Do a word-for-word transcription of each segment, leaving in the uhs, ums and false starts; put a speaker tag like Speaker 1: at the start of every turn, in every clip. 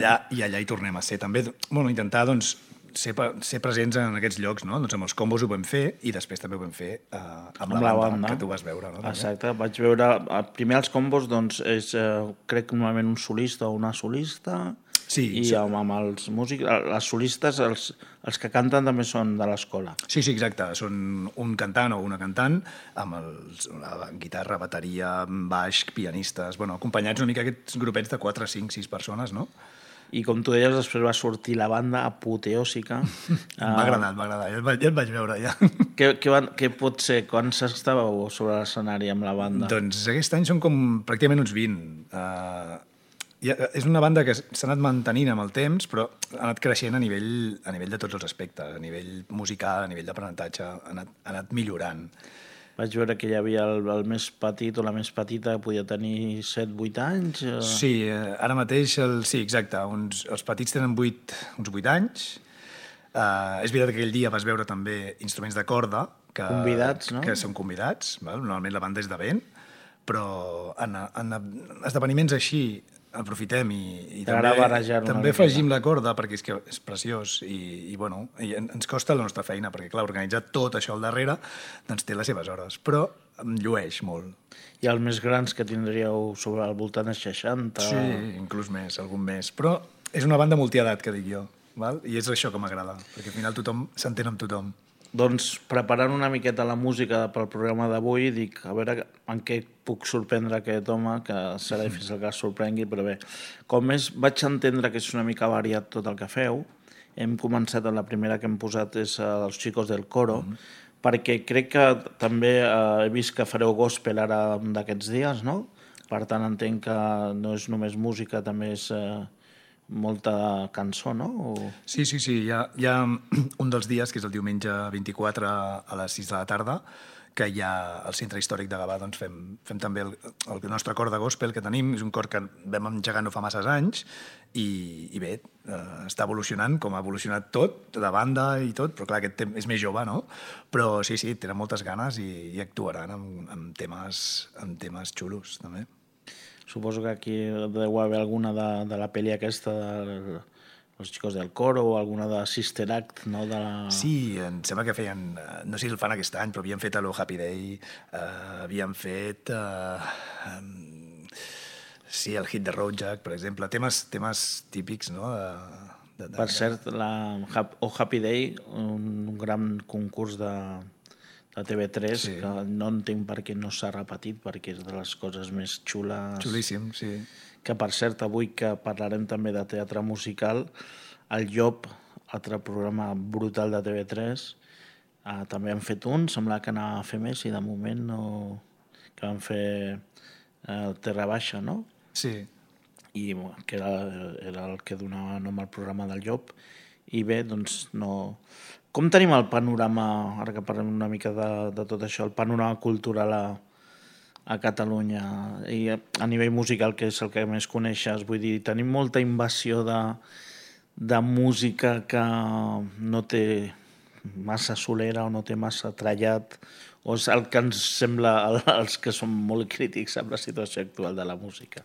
Speaker 1: allà, i allà hi tornem a ser. També, bueno, intentar, doncs, ser, ser presents en aquests llocs, no? Doncs amb els combos ho vam fer i després també ho vam fer uh, amb, amb la, la banda, banda, que tu vas veure, no? També.
Speaker 2: Exacte, vaig veure... Primer els combos, doncs, és, eh, crec que normalment un solista o una solista,
Speaker 1: sí,
Speaker 2: i
Speaker 1: sí.
Speaker 2: Amb, amb els músics, les solistes, els, els que canten també són de l'escola.
Speaker 1: Sí, sí, exacte. Són un cantant o una cantant amb els, la guitarra, bateria, baix, pianistes... Bueno, acompanyats una mica aquests grupets de quatre, cinc, sis persones, no?
Speaker 2: I com tu deies, després va sortir la banda apoteòsica.
Speaker 1: M'ha agradat, m'ha agradat. Ja el, ja el vaig veure, ja.
Speaker 2: Què, què, van, què pot ser? Quants estàveu sobre l'escenari amb la banda?
Speaker 1: Doncs aquest any són com pràcticament uns vint. Uh, ja, és una banda que s'ha anat mantenint amb el temps, però ha anat creixent a nivell, a nivell de tots els aspectes, a nivell musical, a nivell d'aprenentatge, ha anat, ha anat millorant.
Speaker 2: Vaig veure que hi havia el, el més petit o la més petita que podia tenir set vuit anys. O...
Speaker 1: Sí, ara mateix, el, sí, exacte. Uns, els petits tenen vuit, uns vuit anys. Uh, és veritat que aquell dia vas veure també instruments de corda que,
Speaker 2: convidats, no?
Speaker 1: Que són convidats. Val? Normalment la banda és de vent, però en, en esdeveniments així aprofitem i, i també, també afegim la corda perquè és que és preciós i, i, bueno, i ens costa la nostra feina perquè, clar, organitzar tot això al darrere doncs té les seves hores, però em llueix molt.
Speaker 2: I els més grans que tindríeu sobre al voltant de seixanta?
Speaker 1: Sí, inclús més, algun més. Però és una banda multiedat, que dic jo, val? I és això que m'agrada, perquè al final tothom s'entén amb tothom.
Speaker 2: Doncs preparant una miqueta la música pel programa d'avui, dic, a veure en què puc sorprendre aquest home, que serà difícil que es sorprengui, però bé, com és, vaig entendre que és una mica variat tot el que feu. Hem començat, la primera que hem posat és Els Chicos del Coro, mm-hmm. perquè crec que també eh, he vist que fareu gospel ara d'aquests dies, no? Per tant, entenc que no és només música, també és... Eh, molta cançó, no? O...
Speaker 1: Sí, sí, sí. Hi ha, hi ha un dels dies, que és el diumenge vint-i-quatre a les sis de la tarda, que hi ha al Centre Històric de Gavà, doncs fem, fem també el, el nostre cor de gospel que tenim. És un cor que vam engegar no fa masses anys i, i bé, eh, està evolucionant, com ha evolucionat tot, la banda i tot, però clar, aquest tem- és més jove, no? Però sí, sí, tenen moltes ganes i, i actuaran amb, amb, temes, amb temes xulos, també.
Speaker 2: Suposo que aquí deu haver alguna de, de la pel·li aquesta de Els Chicos del Coro o alguna de Sister Act, no? De la...
Speaker 1: Sí, em sembla que feien... No sé si el fan aquest any, però havien fet Hello Happy Day, uh, havien fet... Uh, um, sí, el hit de Road Jack, per exemple. Temes, temes típics, no? De, de, de...
Speaker 2: Per cert, la Oh Happy Day, un, un gran concurs de... de T V tres, sí. Que no entenc per què no s'ha repetit, perquè és de les coses més xules.
Speaker 1: Xulíssim, sí.
Speaker 2: Que, per cert, avui que parlarem també de teatre musical, el Llop, altre programa brutal de T V tres, eh, també han fet un, sembla que anava a fer més i de moment no... que van fer eh, Terra Baixa, no?
Speaker 1: Sí.
Speaker 2: I bueno, que era, era el que donava nom al programa del Llop. I bé, doncs no... Com tenim el panorama, ara que parlem una mica de, de tot això, el panorama cultural a, a Catalunya i a nivell musical, que és el que més coneixes? Vull dir, tenim molta invasió de, de música que no té massa solera o no té massa trallat, o és el que ens sembla als que som molt crítics amb la situació actual de la música?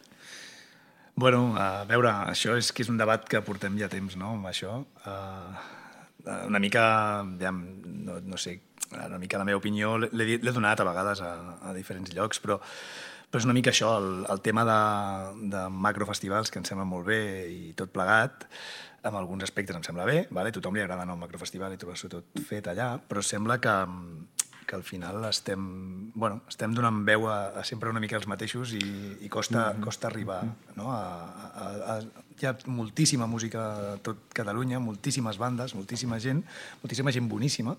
Speaker 1: Bueno, a veure, això és que és un debat que portem ja temps, no?, amb això. Uh... Una mica, ja, no, no sé, una mica la meva opinió l'he, l'he donat a vegades a, a diferents llocs, però, però és una mica això, el, el tema de, de macrofestivals, que em sembla molt bé i tot plegat, en alguns aspectes em sembla bé, vale? A tothom li agrada anar a un macrofestival i trobar-s'ho tot fet allà, però sembla que, que al final estem, bueno, estem donant veu a, a sempre una mica els mateixos i, i costa, mm-hmm. costa arribar, no? a, a, a, hi ha moltíssima música a tot Catalunya, moltíssimes bandes, moltíssima gent, moltíssima gent boníssima,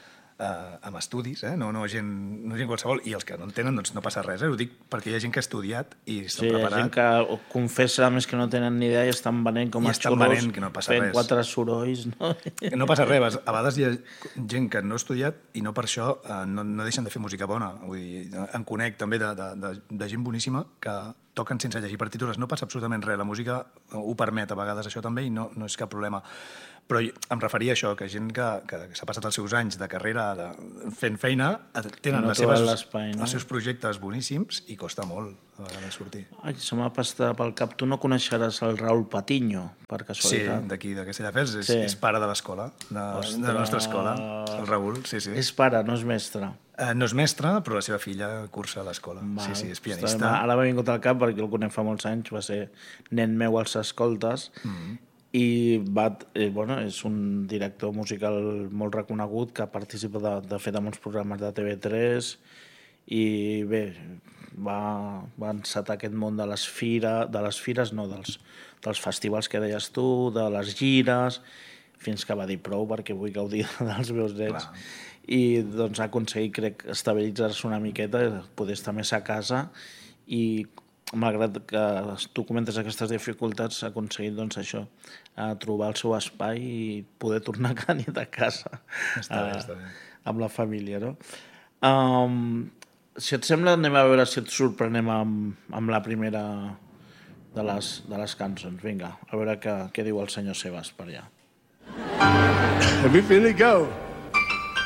Speaker 1: eh, amb estudis, eh? no, no, gent, no gent qualsevol, i els que no en tenen doncs no passa res, eh? Ho dic perquè hi ha gent que ha estudiat i s'ha
Speaker 2: sí,
Speaker 1: preparat.
Speaker 2: Sí, hi ha gent que confessa, a més que no tenen ni idea i estan venent com a xurros,
Speaker 1: que no
Speaker 2: fent quatre sorolls. No?
Speaker 1: no passa res, a vegades hi ha gent que no ha estudiat i no per això eh, no, no deixen de fer música bona. Vull dir, en conec també de, de, de, de gent boníssima que toquen sense llegir partitures, no passa absolutament res, la música ho permet a vegades això també i no, no és cap problema. Però em referia a això, que gent que, que s'ha passat els seus anys de carrera de, fent feina, tenen
Speaker 2: No
Speaker 1: les seves,
Speaker 2: l'espai, no?
Speaker 1: els seus projectes boníssims i costa molt a vegades sortir.
Speaker 2: Ai, se m'ha passat pel cap. Tu no coneixeràs el Raül Patiño, per
Speaker 1: Sí,
Speaker 2: casualitat?
Speaker 1: d'aquí, de Castelldefels, és,
Speaker 2: Sí.
Speaker 1: és pare de l'escola, de, de la nostra escola, el Raül, sí, sí.
Speaker 2: És pare, no és mestre.
Speaker 1: Eh, no és mestre, però la seva filla cursa a l'escola. Sí, sí, és pianista.
Speaker 2: Ara m'ha vingut al cap perquè el conec fa molts anys, va ser nen meu als escoltes, mm-hmm. i va, eh, bueno, és un director musical molt reconegut que participa de, de fet en uns programes de T V tres i bé, va, va encetar aquest món de les fires, de les fires no, dels, dels festivals que deies tu, de les gires, fins que va dir prou perquè vull gaudir dels meus drets. Clar. I doncs ha aconseguit, crec, estabilitzar-se una miqueta, poder estar més a casa i malgrat que tu comentes aquestes dificultats, ha aconseguit doncs, això, a trobar el seu espai i poder tornar cada nit a casa.
Speaker 1: Està bé, està bé.
Speaker 2: Amb la família, no? Um, si et sembla, anem a veure si et sorprenem amb, amb la primera de les, de les cançons. Vinga, a veure què, què diu el senyor Sebas per allà.
Speaker 3: Let me feel it go.